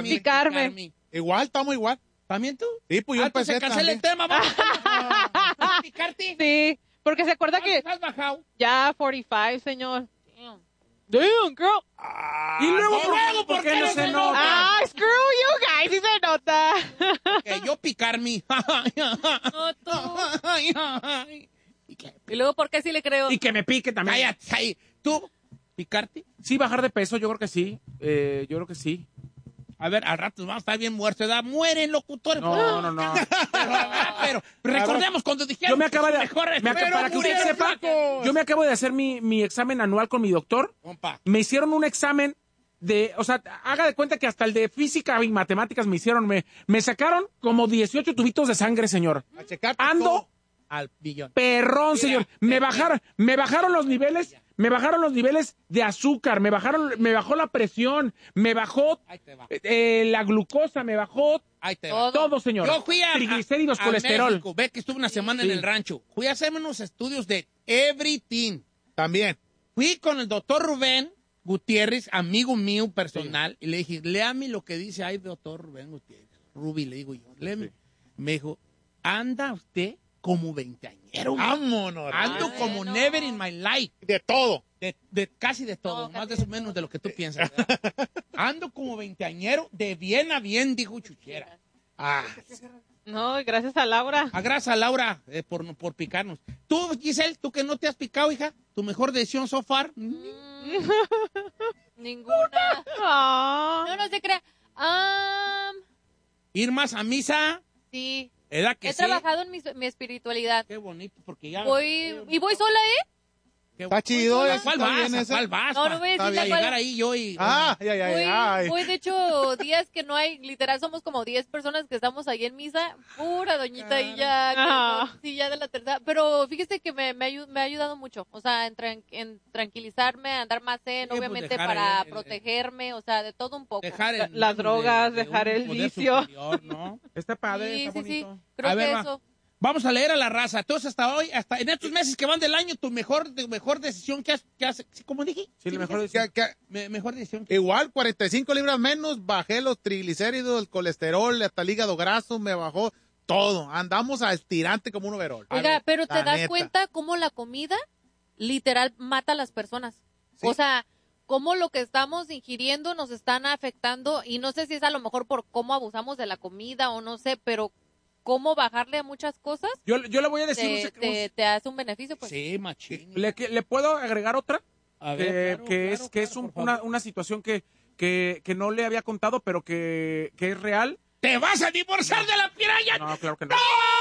picarme. Igual, estamos igual. ¿También tú? Sí, pues yo empecé se cancela el tema, vamos a picarte. Sí, porque se acuerda que ¿Has bajado? ya 45, señor. Damn, girl. Y luego, ¿por qué no se nota? Ah, screw you guys, sí se nota. Que yo picarme. No, tú. Y luego, ¿por qué sí le creo? Y que me pique también. Cállate ahí. ¿Tú? ¿Picarte? Sí, bajar de peso, yo creo que sí. Yo creo que sí. A ver, al rato vamos a estar bien muertos, ¿verdad? Mueren locutores. No. Pero recordemos cuando dijeron Yo me acabo de... para que usted sepa, yo me acabo de hacer mi examen anual con mi doctor. Compa. Me hicieron un examen de... O sea, haga de cuenta que hasta el de física y matemáticas me hicieron... Me sacaron como 18 tubitos de sangre, señor. A checarte Ando todo. Al billón. perrón, señor. Me bajaron los niveles... Me bajaron los niveles de azúcar, me bajó la presión, me bajó Ahí te va. la glucosa, me bajó Ahí te va. todo, señor. Yo fui a triglicéridos, colesterol. México. Ve que estuve una semana Sí. en el rancho. Fui a hacerme unos estudios de everything. También. Fui con el doctor Rubén Gutiérrez, amigo mío personal, y le dije, léame lo que dice ahí, doctor Rubén Gutiérrez. Ruby, le digo yo, léame. Me dijo, anda usted como veinteañero. Vámonos. Ando como never in my life. De todo. De casi de todo, No, más casi de eso menos de lo que tú piensas. ¿verdad? Ando como veinteañero, de bien a bien, dijo Chuchera. Ah, No, gracias a Laura. gracias a Laura por picarnos. Tú, Giselle, tú que no te has picado, hija, tu mejor decisión so far. Ninguna. Ah. No se crea. Ir más a misa. Sí. ¿Edad que He sí? trabajado en mi espiritualidad. Qué bonito, porque ya... Voy sola, ¿eh? Qué Está chido. ¿A cuál está vas? bien ¿A ese. cuál vas? No, no voy a Para decir a llegar cuál. ahí yo y... Voy, de hecho, días que no hay, literal, somos como 10 personas que estamos ahí en misa, pura doñita y ya, sí, ya de la tercera. Pero fíjese que me ha ayudado mucho, o sea, en tranquilizarme, andar más zen, pues obviamente dejar para el- protegerme, o sea, de todo un poco. Dejar el- Las drogas, de dejar un el poder vicio. superior, ¿no? Está padre, Sí, está sí, sí, bonito. creo A ver, que va. eso. Vamos a leer a la raza. Entonces, hasta hoy, hasta en estos meses que van del año, tu mejor decisión que has ¿sí, ¿cómo dije? Sí, la mejor Que- que- Mejor decisión. Igual, 45 libras menos, bajé los triglicéridos, el colesterol, hasta el hígado graso, me bajó todo. Andamos a estirante como un overol. Oiga, pero te la das neta. cuenta cómo la comida literal mata a las personas. Sí. O sea, cómo lo que estamos ingiriendo nos están afectando y no sé si es a lo mejor por cómo abusamos de la comida o no sé, pero cómo bajarle a muchas cosas Yo le voy a decir... te hace un beneficio, pues. Sí, machín. ¿Le puedo agregar otra? A ver, claro, que claro, es claro, por favor. una situación que no le había contado, pero que es real. ¿Te vas a divorciar de la piraña? No, claro que no.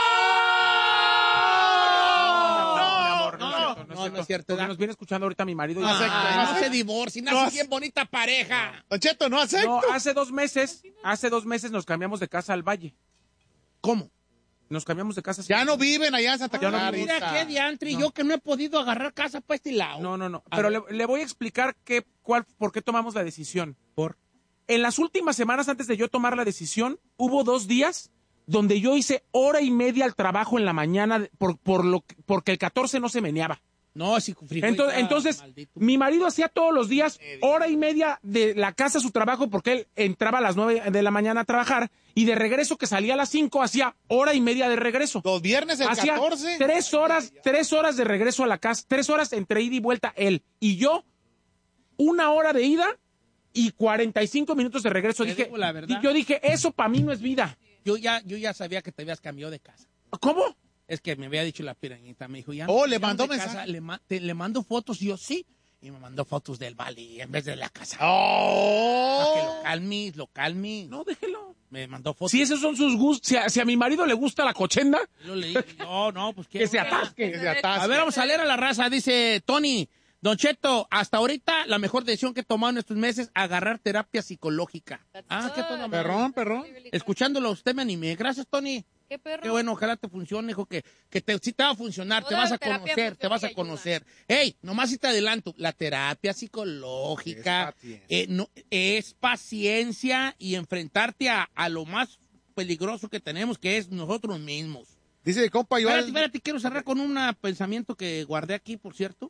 No es cierto. Porque nos viene escuchando ahorita mi marido. Y No se divorcien, No hace bien bonita pareja. Don Cheto, no acepto. No, hace 2 meses nos cambiamos de casa al Valle. ¿Cómo? Nos cambiamos de casa. Ya no viven allá en Santa Ya no Clara. Mira ahorita. qué diantre, yo que no he podido agarrar casa para este lado. No. A Pero ver. le voy a explicar por qué tomamos la decisión. ¿Por? En las últimas semanas antes de yo tomar la decisión, hubo 2 días donde yo hice hora y media al trabajo en la mañana porque el 14 no se meneaba. No, si frijol Entonces, está maldito. mi marido hacía todos los días hora y media de la casa a su trabajo porque él entraba a las 9 de la mañana a trabajar y de regreso que salía a las 5 hacía hora y media de regreso. Los viernes el Hacía 14. 3 horas de regreso a la casa, 3 horas entre ida y vuelta él. Y yo, 1 hora de ida y 45 minutos de regreso. Te digo la verdad. Y yo dije, eso para mí no es vida. Yo ya sabía que te habías cambiado de casa. ¿Cómo? Es que me había dicho la pirañita, me dijo, ya. Oh, le ya mandó de mensaje. casa, le mando fotos, y yo sí. Y me mandó fotos del Bali en vez de la casa. Oh. Para que lo calme. No, déjelo. Me mandó fotos. Si esos son sus gustos, si a mi marido le gusta la cochenda, Yo le dije, no, pues que se atasque. Que se atasque. A ver, vamos a leer a la raza. Dice Tony, Don Cheto, hasta ahorita la mejor decisión que he tomado en estos meses, agarrar terapia psicológica. Qué toda madre. Perrón. Escuchándolo a usted me animé. Gracias, Tony. Qué perro. Qué bueno, ojalá te funcione, hijo, que sí te va a funcionar, te Toda vas a terapia conocer, te funciona vas y a ayuda. conocer. Ey, nomás si te adelanto, la terapia psicológica es paciencia y enfrentarte a lo más peligroso que tenemos, que es nosotros mismos. Dice, compa, yo... Espérate, quiero cerrar con un pensamiento que guardé aquí, por cierto.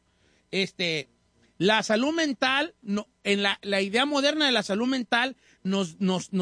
La salud mental, en la idea moderna de la salud mental, nos